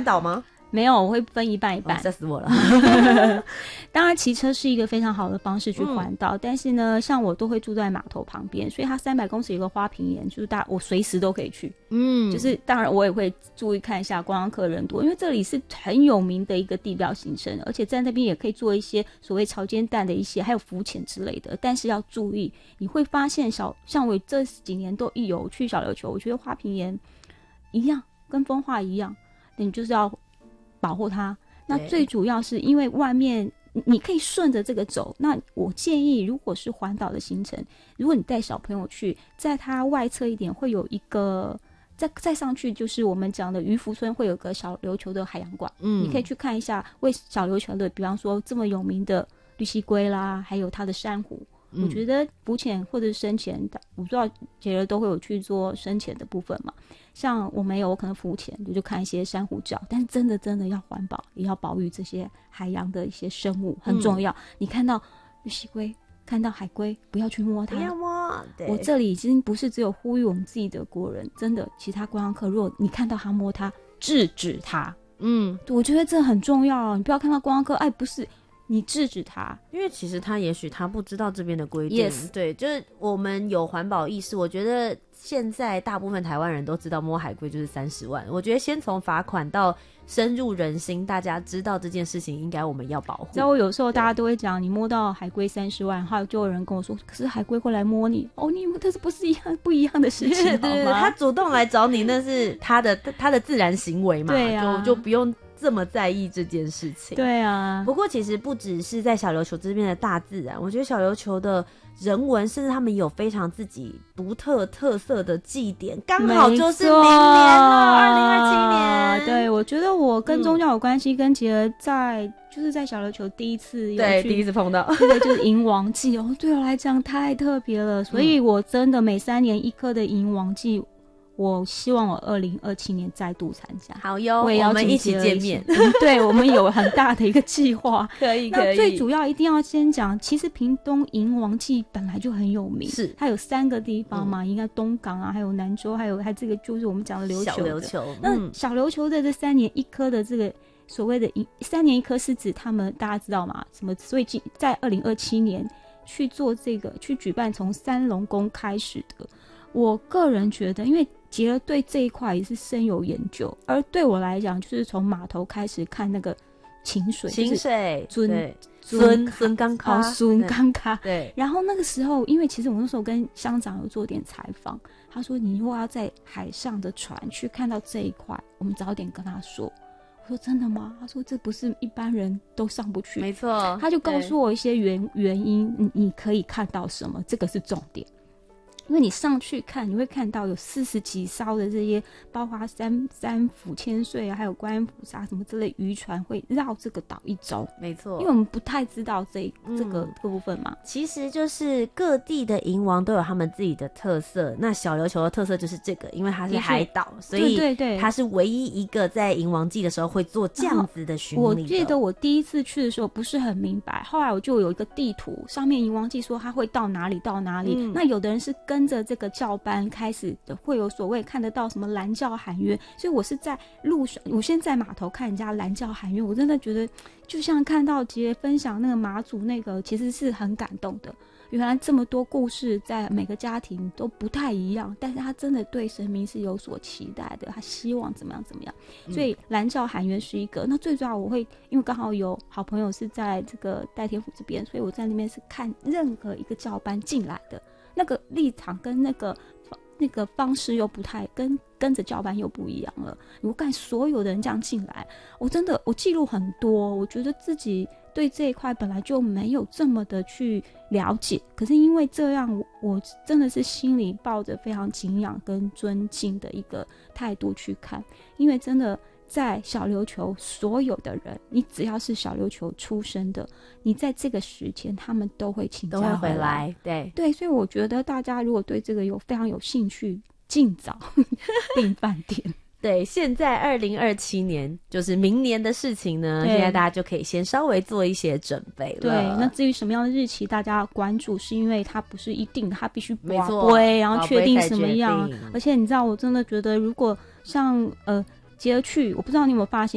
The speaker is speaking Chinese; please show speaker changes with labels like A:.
A: 岛吗？
B: 没有，我会分一半一半。
A: 吓死我了！
B: 当然，骑车是一个非常好的方式去环岛，但是呢，像我都会住在码头旁边，所以它300公尺有个花瓶岩，就是我随时都可以去。就是当然我也会注意看一下观光客人多，因为这里是很有名的一个地标行程，而且在那边也可以做一些所谓潮间带的一些，还有浮潜之类的。但是要注意，你会发现像我这几年都有去小琉球，我觉得花瓶岩一样，跟风化一样，你就是要保护它。那最主要是因为外面你可以顺着这个走，那我建议如果是环岛的行程，如果你带小朋友去，在它外侧一点会有一个再上去，就是我们讲的渔夫村会有个小琉球的海洋馆，你可以去看一下为小琉球的比方说这么有名的绿蜥龟啦，还有它的珊瑚。我觉得浮潜或者是深潜，我不知道节日都会有去做深潜的部分嘛，像我没有，我可能浮潜就看一些珊瑚礁，但是真的要环保，也要保育这些海洋的一些生物，很重要。你看到绿蜥龟，看到海龟，不要去摸它，
A: 不要摸。
B: 我这里已经不是只有呼吁我们自己的国人，真的其他观光客，如果你看到他摸它，制止他。我觉得这很重要，你不要看到观光客，不是。你制止他，
A: 因为其实他也许他不知道这边的规定。
B: Yes.
A: 对，就是我们有环保意识，我觉得现在大部分台湾人都知道摸海龟就是30万。我觉得先从罚款到深入人心，大家知道这件事情应该我们要保护。
B: 知道我有时候大家都会讲，你摸到海龟30万，还有就有人跟我说，可是海龟会来摸你，你这是不是不一样的事情？
A: 对，他主动来找你，那是他的自然行为嘛，
B: 对啊，
A: 就不用这么在意这件事情。
B: 对啊，
A: 不过其实不只是在小琉球这边的大自然，我觉得小琉球的人文，甚至他们有非常自己独特色的祭典，刚好就是明年了，2027年。
B: 对，我觉得我跟宗教有关系，跟杰儿就是在小琉球第一次
A: 第一次碰到
B: 这个就是迎王祭对我来讲太特别了，所以我真的每3年1颗的迎王祭。我希望我2027年再度参加。
A: 好哟，
B: 我
A: 们一起见面。
B: 对，我们有很大的一个计划。
A: 可以。
B: 那最主要一定要先讲，其实屏东迎王祭本来就很有名，
A: 是
B: 它有3个地方嘛，应该东港啊，还有南州，还这个就是我们讲的
A: 小琉球。
B: 那小琉球的这3年1颗的这个所谓的3年1颗是指他们大家知道吗？所以在2027年去做这个去举办从三龙宫开始的。我个人觉得，因为杰儿对这一块也是深有研究，而对我来讲，就是从码头开始看那个清水
A: 孙刚
B: 卡，
A: 对。
B: 然后那个时候，因为其实我那时候跟乡长有做点采访，他说你如果要在海上的船去看到这一块，我们早点跟他说。我说真的吗？他说这不是一般人都上不去，
A: 没错。
B: 他就告诉我一些原因，你可以看到什么，这个是重点。因为你上去看，你会看到有40几艘的这些，包括三府千岁啊，还有观音菩萨什么之类渔船会绕这个岛1周。
A: 没错，
B: 因为我们不太知道这个部分嘛。
A: 其实就是各地的迎王都有他们自己的特色。那小琉球的特色就是这个，因为它是海岛，所以它是唯一一个在迎王祭的时候会做这样子的巡礼的。
B: 我记得我第一次去的时候不是很明白，后来我就有一个地图，上面迎王祭说它会到哪里到哪里。那有的人是跟着这个教班开始的，会有所谓看得到什么蓝教喊冤，所以我是在路上，我先在码头看人家蓝教喊冤，我真的觉得就像看到杰分享那个马祖那个，其实是很感动的。原来这么多故事在每个家庭都不太一样，但是他真的对神明是有所期待的，他希望怎么样，所以蓝教喊冤是一个。那最主要我会因为刚好有好朋友是在这个代天府这边，所以我在那边是看任何一个教班进来的那个立场跟那个方式又不太跟着教班又不一样了。我看所有的人这样进来，我记录很多，我觉得自己对这一块本来就没有这么的去了解，可是因为这样，我真的是心里抱着非常敬仰跟尊敬的一个态度去看，因为真的在小琉球所有的人，你只要是小琉球出生的，你在这个时间他们都会请假回来。对，所以我觉得大家如果对这个非常有兴趣，尽早订饭店。
A: 对，现在2027年就是明年的事情呢，现在大家就可以先稍微做一些准备了。
B: 对，那至于什么样的日期大家要关注，是因为它不是一定，它必须
A: 没错，
B: 然后确定什么样。而且你知道，我真的觉得如果像杰儿去，我不知道你有没有发现